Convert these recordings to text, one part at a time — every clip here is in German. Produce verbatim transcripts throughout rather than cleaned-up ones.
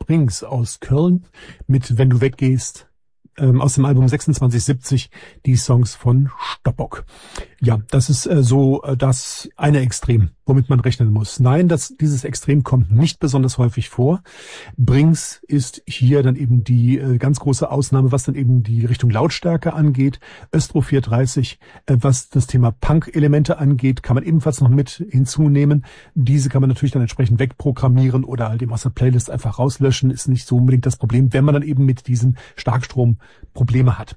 Brings aus Köln mit Wenn du weggehst, ähm, aus dem Album sechsundzwanzig siebzig, die Songs von Stoppock. Ja, das ist äh, so äh, das eine Extrem, womit man rechnen muss. Nein, das, dieses Extrem kommt nicht besonders häufig vor. Brings ist hier dann eben die äh, ganz große Ausnahme, was dann eben die Richtung Lautstärke angeht. Östro vierhundertdreißig, äh, was das Thema Punk-Elemente angeht, kann man ebenfalls noch mit hinzunehmen. Diese kann man natürlich dann entsprechend wegprogrammieren oder halt eben aus der Playlist einfach rauslöschen. Ist nicht so unbedingt das Problem, wenn man dann eben mit diesem Starkstrom Probleme hat.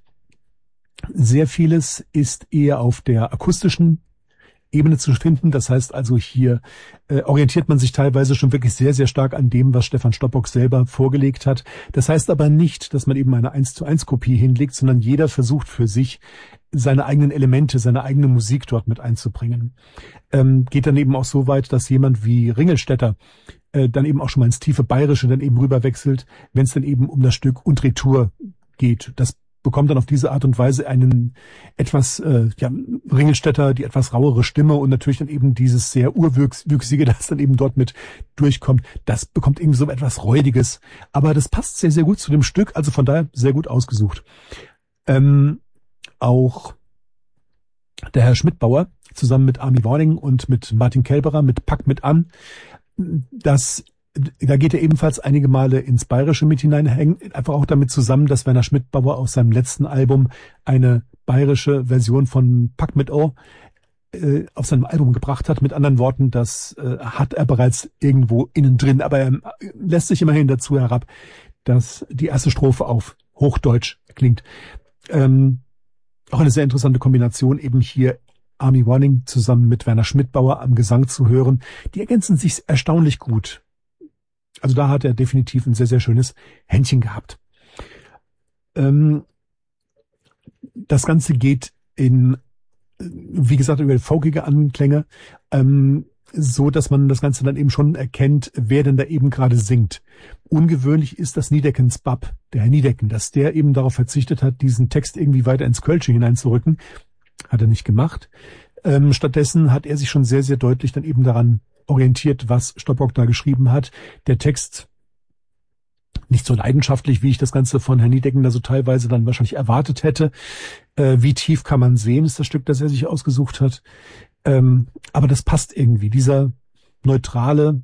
Sehr vieles ist eher auf der akustischen Ebene zu finden. Das heißt also, hier äh, orientiert man sich teilweise schon wirklich sehr, sehr stark an dem, was Stefan Stoppock selber vorgelegt hat. Das heißt aber nicht, dass man eben eine eins zu eins Kopie hinlegt, sondern jeder versucht für sich, seine eigenen Elemente, seine eigene Musik dort mit einzubringen. Ähm, geht dann eben auch so weit, dass jemand wie Ringelstetter äh, dann eben auch schon mal ins tiefe Bayerische dann eben rüberwechselt, wenn es dann eben um das Stück Und Retour geht. Das bekommt dann auf diese Art und Weise einen etwas, äh, ja, Ringelstetter, die etwas rauere Stimme und natürlich dann eben dieses sehr Urwüchsige, das dann eben dort mit durchkommt. Das bekommt irgendwie so etwas Räudiges. Aber das passt sehr, sehr gut zu dem Stück, also von daher sehr gut ausgesucht. Ähm, auch der Herr Schmidbauer zusammen mit Army Warning und mit Martin Kelberer mit Pack mit an, das Da geht er ebenfalls einige Male ins Bayerische mit hinein, hängt einfach auch damit zusammen, dass Werner Schmidbauer auf seinem letzten Album eine bayerische Version von Pack mit O äh, auf seinem Album gebracht hat. Mit anderen Worten, das äh, hat er bereits irgendwo innen drin, aber er lässt sich immerhin dazu herab, dass die erste Strophe auf Hochdeutsch klingt. Ähm, auch eine sehr interessante Kombination, eben hier Army Warning zusammen mit Werner Schmidbauer am Gesang zu hören. Die ergänzen sich erstaunlich gut. Also da hat er definitiv ein sehr, sehr schönes Händchen gehabt. Ähm, das Ganze geht in, wie gesagt, über folkige Anklänge, ähm, so dass man das Ganze dann eben schon erkennt, wer denn da eben gerade singt. Ungewöhnlich ist das Niedeckens Bab, der Herr Niedecken, dass der eben darauf verzichtet hat, diesen Text irgendwie weiter ins Kölsche hineinzurücken. Hat er nicht gemacht. Ähm, stattdessen hat er sich schon sehr, sehr deutlich dann eben daran orientiert, was Stoppock da geschrieben hat. Der Text nicht so leidenschaftlich, wie ich das Ganze von Herrn Niedecken da so teilweise dann wahrscheinlich erwartet hätte. Äh, wie tief kann man sehen, ist das Stück, das er sich ausgesucht hat. Ähm, aber das passt irgendwie. Dieser neutrale,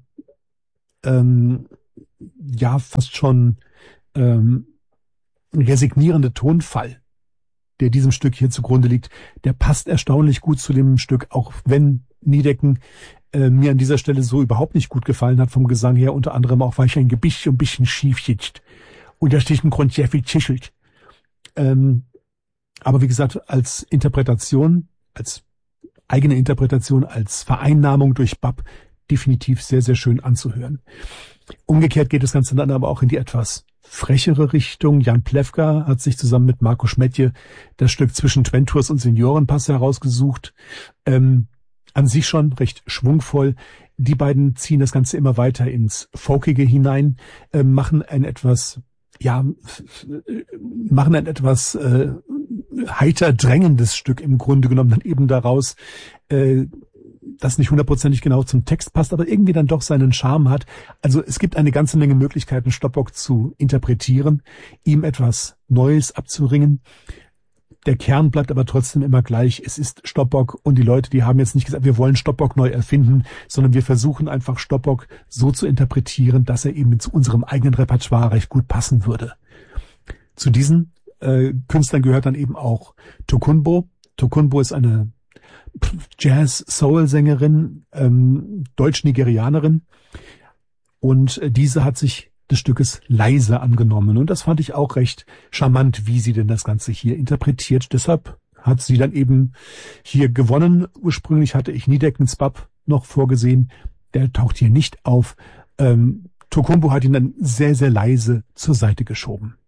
ähm, ja, fast schon ähm, resignierende Tonfall, der diesem Stück hier zugrunde liegt, der passt erstaunlich gut zu dem Stück, auch wenn Niedecken äh, mir an dieser Stelle so überhaupt nicht gut gefallen hat vom Gesang her, unter anderem auch, weil ich ein Gebicht ein bisschen schief sitzt. Und da steht ein Grund sehr viel zischelt. Ähm, aber wie gesagt, als Interpretation, als eigene Interpretation, als Vereinnahmung durch Bab definitiv sehr, sehr schön anzuhören. Umgekehrt geht das Ganze dann aber auch in die etwas frechere Richtung. Jan Plewka hat sich zusammen mit Marco Schmetje das Stück zwischen Twentours und Seniorenpass herausgesucht. Ähm, an sich schon recht schwungvoll. Die beiden ziehen das Ganze immer weiter ins Folkige hinein, äh, machen ein etwas, ja, machen ein etwas äh, heiter drängendes Stück im Grunde genommen dann eben daraus, äh, das nicht hundertprozentig genau zum Text passt, aber irgendwie dann doch seinen Charme hat. Also es gibt eine ganze Menge Möglichkeiten, Stoppock zu interpretieren, ihm etwas Neues abzuringen. Der Kern bleibt aber trotzdem immer gleich. Es ist Stoppock und die Leute, die haben jetzt nicht gesagt, wir wollen Stoppock neu erfinden, sondern wir versuchen einfach Stoppock so zu interpretieren, dass er eben zu unserem eigenen Repertoire recht gut passen würde. Zu diesen äh, Künstlern gehört dann eben auch Tokunbo. Tokunbo ist eine Jazz-Soul-Sängerin, ähm, Deutsch-Nigerianerin, und äh, diese hat sich des Stückes Leise angenommen, und das fand ich auch recht charmant, wie sie denn das Ganze hier interpretiert. Deshalb hat sie dann eben hier gewonnen. Ursprünglich hatte ich Niedeckens Bab noch vorgesehen, der taucht hier nicht auf. Ähm, Tokunbo hat ihn dann sehr, sehr leise zur Seite geschoben.